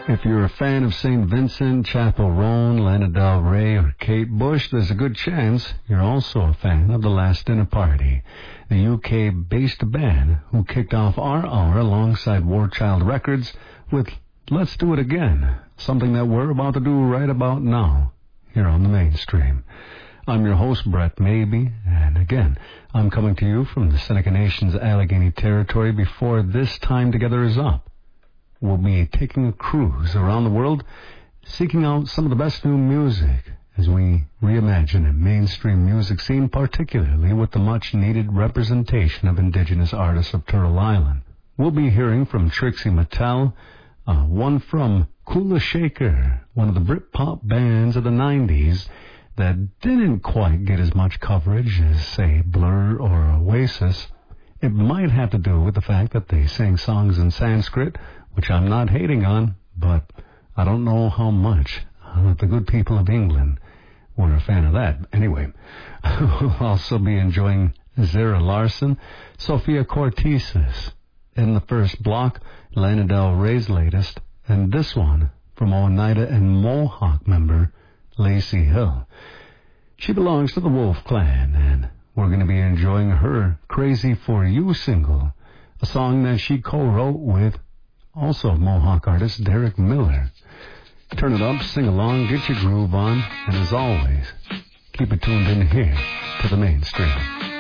If you're a fan of St. Vincent, Chapel Roan, Lana Del Rey, or Kate Bush, there's a good chance you're also a fan of The Last Dinner Party, the UK-based band who kicked off our hour alongside War Child Records with Let's Do It Again, something that we're about to do right about now here on the Mainstream. I'm your host, Brett Maybe, and again, I'm coming to you from the Seneca Nation's Allegheny Territory before this time together is up. We'll be taking a cruise around the world, seeking out some of the best new music as we reimagine a mainstream music scene, particularly with the much-needed representation of indigenous artists of Turtle Island. We'll be hearing from Trixie Mattel, one from Kula Shaker, one of the Britpop bands of the 90s that didn't quite get as much coverage as, say, Blur or Oasis. It might have to do with the fact that they sang songs in Sanskrit, which I'm not hating on, but I don't know how much the good people of England were a fan of that. Anyway, we'll also be enjoying Zara Larsson, Sophia Cortesis. In the first block, Lana Del Rey's latest, and this one from Oneida and Mohawk member Lacey Hill. She belongs to the Wolf Clan, and we're going to be enjoying her Crazy For You single, a song that she co-wrote with also Mohawk artist Derek Miller. Turn it up, sing along, get your groove on, and as always, keep it tuned in here to the Mainstream.